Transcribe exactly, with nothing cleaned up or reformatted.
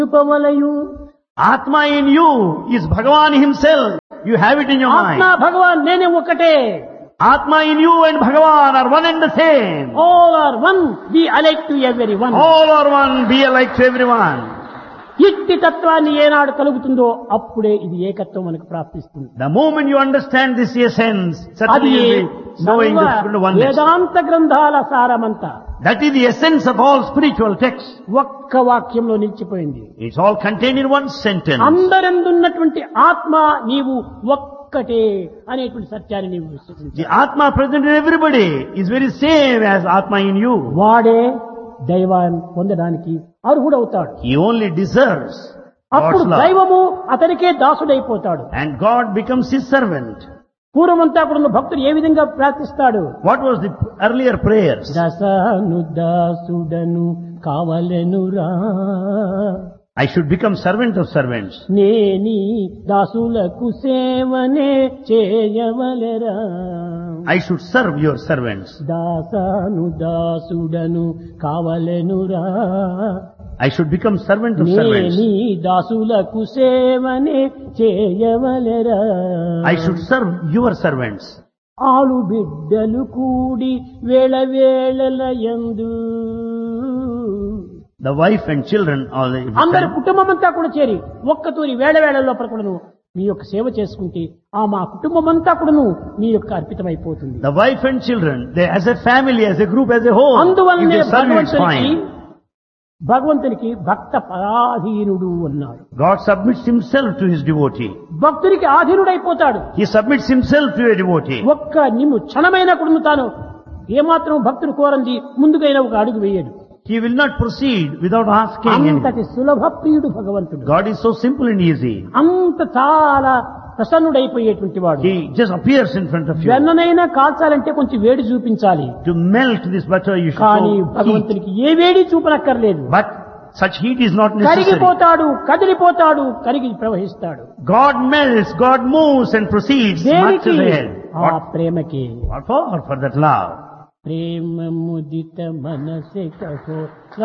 రూపమలయు Atma in you is Bhagavan himself. You have it in your ఆత్మ mind. భగవాన్ నేనే ఒకటే. Atma in you and Bhagavan are one and the same. All are one, B alike to every one. All are one, be alike to everyone. ఇట్టి తత్వాన్ని ఏనాడు కలుగుతుందో అప్పుడే ఇది ఏకత్వం మనకు ప్రాప్తిస్తుంది. The moment you understand this essence, అది certainly you will be knowing సర్వ this full oneness. వేదాంత గ్రంథాల సారమంతా That is the essence of all spiritual texts. ఒక్క వాక్యంలో నిలిచిపోయింది. It's all contained in one sentence. అందరందున్నటువంటి ఆత్మ నీవు ఒక్కటే అనేటువంటి సత్యాన్ని నీవు విశ్వసించాలి. The Atma present in everybody is very same as Atma in you. వాడే దైవాన్ని పొందడానికి అర్హుడవుతాడు. He only deserves అప్పుడు God's love. దైవము అతనికే దాసుడైపోతాడు. And God becomes his servant. పూర్వమంతా కూడా భక్తుడు ఏ విధంగా ప్రార్థిస్తాడు? What was the earlier prayers? దశను దాసుడను కావలెనురా, I should become servant of servants. నేని దాసులకు సేవనే చేయవలెరా. I should serve your servants. దాసను దాసుడను కావలెనురా, I should become servant of servants. నేని దాసులకు సేవనే చేయవలెరా. I should serve your servants. ఆలు బిడ్డలు కూడి వేళ వేళల యందు, The wife and children all the అందరు కుటుంబం అంతా కూడా చేరి ఒక్కతూరి వేళ వేళ లోపల కూడాను మీ యొక్క సేవ చేసుకుంటే ఆ మా కుటుంబం అంతా కూడాను మీ యొక్క అర్పితమైపోతుంది. The wife and children, they as a family, as a group, as a whole, if అందువల్లనే they serve you, it's భగవంతునికి fine. భగవంతునికి భక్త పరాధీనుడు అన్నాడు. God submits himself to his devotee. భక్తునికి ఆధీనుడైపోతాడు. He submits himself to a devotee. ఒక్క నిమ్ము క్షణమైన కూడా తాను ఏమాత్రం భక్తుడు కోరంది ముందుకైనా ఒక అడుగు వేయడు. He will not proceed without asking anything. అంతటి సులభ ప్రియుడు భగవంతుడు. God is so simple and easy. అంత చాలా ప్రసన్నుడైపోయేటువంటి వాడు. He just appears in front of you. వెన్ననైనా కాల్చాలంటే కొంచెం వేడి చూపించాలి. To melt this butter, you should కానీ show heat. భగవంతునికి ఏ వేడి చూపనక్కర్లేదు. But such heat is not necessary. కరిగిపోతాడు, కదిలిపోతాడు, కరిగి ప్రవహిస్తాడు. God melts, God moves and proceeds much దేనికి? ahead. ఆ What, ప్రేమకి. what for? For that love. ప్రేమ ముదిత మనసే కహో